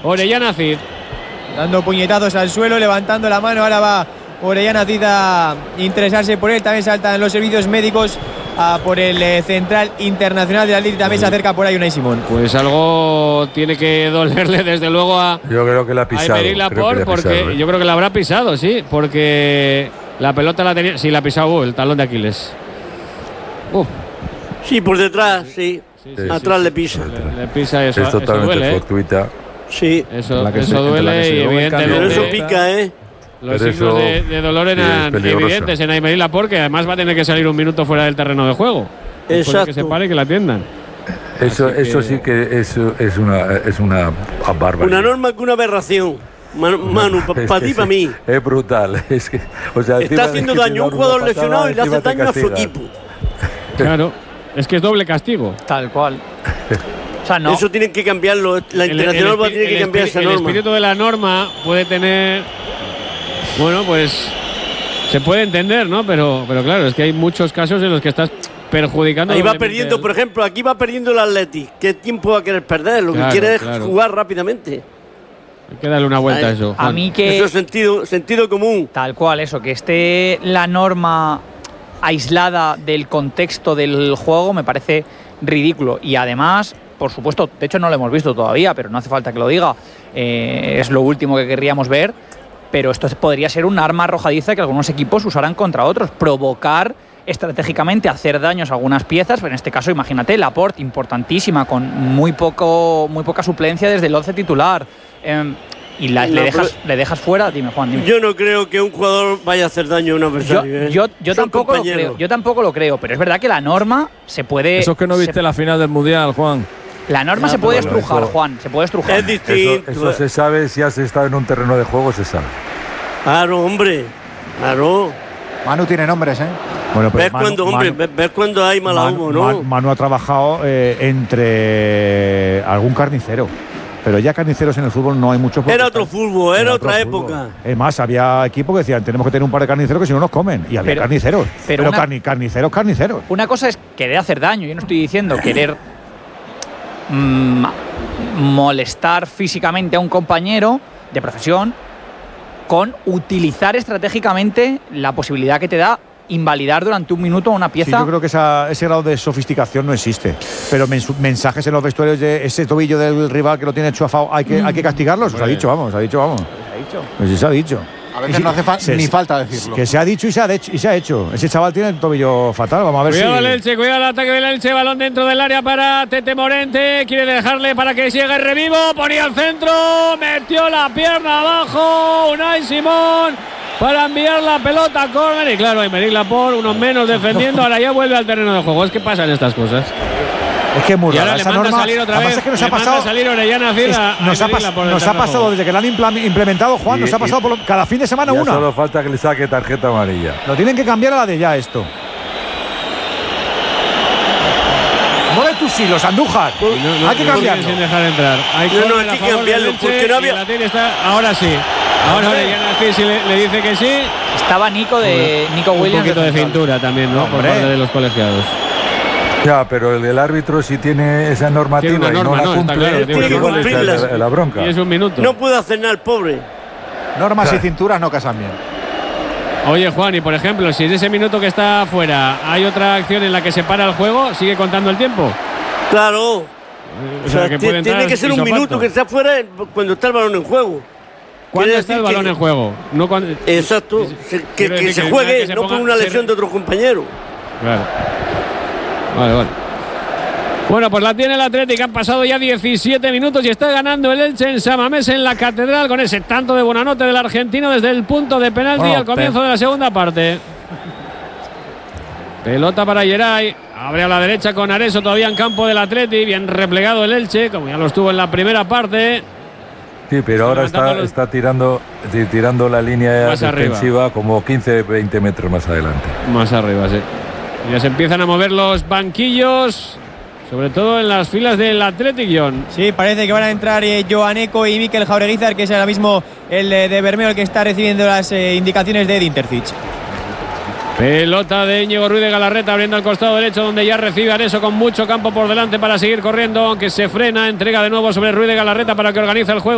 Orellana Cid. Dando puñetazos al suelo, levantando la mano. Ahora va Orellana Cid a interesarse por él. También saltan los servicios médicos por el central internacional de Athletic. También se acerca por ahí Unai Simón. Pues algo tiene que dolerle desde luego a Yo creo que la ha pisado. Aymeric Laporte, porque yo creo que la habrá pisado, sí, porque la pelota la tenía. Sí, la ha pisado el talón de Aquiles. Sí, por detrás, sí. Atrás le pisa. Le pisa eso. Es totalmente duele, fortuita. Sí. Eso duele y evidentemente. Pero eso pica, ¿eh? Los signos de dolor eran evidentes en Aymeric Laporte, que además va a tener que salir un minuto fuera del terreno de juego. Exacto. Que se pare y que la atiendan. Eso sí que es una barbaridad. Una norma que una aberración. Manu, para ti, para mí. Es brutal. Es que, o sea, está haciendo daño a un jugador lesionado y le hace daño a su equipo. Claro, es que es doble castigo. Tal cual. O sea, no. Eso tienen que cambiarlo. La internacional va a tener que cambiar esa norma. El espíritu de la norma puede tener. Bueno, pues se puede entender, ¿no? Pero claro, es que hay muchos casos en los que estás perjudicando. Ahí va perdiendo, por ejemplo, aquí va perdiendo el Athletic. ¿Qué tiempo va a querer perder? Lo que quiere es jugar rápidamente. Hay que darle una vuelta a eso. A mí que. Eso es sentido común. Tal cual, eso, que esté la norma aislada del contexto del juego me parece ridículo. Y además, por supuesto, de hecho no lo hemos visto todavía, pero no hace falta que lo diga. Es lo último que querríamos ver. Pero esto podría ser un arma arrojadiza que algunos equipos usarán contra otros. Provocar estratégicamente, hacer daños a algunas piezas. Pero en este caso, imagínate, Laporte, importantísima, con muy poca suplencia desde el 11 titular. Y le dejas fuera. Dime, Juan, dime. Yo no creo que un jugador vaya a hacer daño a un adversario. Yo tampoco lo creo. Yo tampoco lo creo. Pero es verdad que la norma se puede. Eso es que no viste la final del Mundial, Juan. La norma se puede estrujar, Juan. Se puede estrujar. Es distinto. Eso se sabe, si has estado en un terreno de juego, se sabe. Claro, hombre. Claro. Manu tiene nombres, ¿eh? Bueno, pues ver cuando hay mala humo, ¿no? Manu ha trabajado entre algún carnicero. Pero ya carniceros en el fútbol no hay muchos. Era otro fútbol, era otra época. Es más, había equipos que decían, tenemos que tener un par de carniceros que si no nos comen. Y había carniceros. Pero carniceros. Una cosa es querer hacer daño. Yo no estoy diciendo querer molestar físicamente a un compañero de profesión con utilizar estratégicamente la posibilidad que te da invalidar durante un minuto una pieza. Sí, yo creo que ese grado de sofisticación no existe. Pero mensajes en los vestuarios de ese tobillo del rival que lo tiene chuafado, hay que castigarlos. Se ha dicho, vamos. Pues sí se ha dicho. A veces no hace ni falta decirlo. Que se ha dicho y se ha hecho. Ese chaval tiene el tobillo fatal. Vamos a ver cuidado el Elche, cuidado el ataque del Elche. Balón dentro del área para Tete Morente. Quiere dejarle para que llegue el revivo. Ponía al centro. Metió la pierna abajo. Unai Simón para enviar la pelota a córner. Y claro, Aymeric Laporte, unos menos defendiendo. Ahora ya vuelve al terreno de juego. Es que pasan estas cosas. Es que es muy raro. Esa norma, a salir otra vez. Es que nos ha pasado. Salir Orellana Cid nos ha pasado desde que la han implementado, Juan. Nos ha pasado cada fin de semana una. Solo falta que le saque tarjeta amarilla. Lo tienen que cambiar a la de ya esto. Mueve tus hilos, Andújar. Hay que cambiarlo. Sin dejar entrar. Hay que cambiarlo porque no había. Ahora sí. Ahora Orellana Cid si le dice que sí. Estaba Nico Williams. Un poquito de cintura también, ¿no? Por parte de los colegiados. Ya, pero el árbitro si tiene esa normativa y no la cumple, tiene que cumplirla. La bronca. Y es un minuto. No puede hacer nada el pobre. Normas y cinturas no casan bien. Oye, Juan, y por ejemplo, si en ese minuto que está afuera hay otra acción en la que se para el juego, ¿sigue contando el tiempo? Claro. O sea, que tiene que ser un minuto que esté afuera cuando está el balón en juego. ¿Cuándo está el balón en juego? No cuando. Exacto. Que se juegue, no por una lesión de otro compañero. Claro. Vale. Bueno, pues la tiene el Atlético. Han pasado ya 17 minutos y está ganando el Elche en San Mamés, en la Catedral, con ese tanto de Buonanotte del argentino desde el punto de penalti al comienzo de la segunda parte. Pelota para Geray. Abre a la derecha con Areso todavía en campo del Atlético. Bien replegado el Elche, como ya lo estuvo en la primera parte. Sí, pero ahora está tirando la línea defensiva como 15-20 metros más adelante. Más arriba, sí. Ya se empiezan a mover los banquillos, sobre todo en las filas del Athletic, John. Sí, parece que van a entrar Joan Eco y Mikel Jaureguizar, que es ahora mismo el de Bermeo el que está recibiendo las indicaciones de Edin Terzic. Pelota de Íñigo Ruiz de Galarreta abriendo al costado derecho, donde ya recibe Areso con mucho campo por delante para seguir corriendo, aunque se frena. Entrega de nuevo sobre Ruiz de Galarreta para que organice el juego.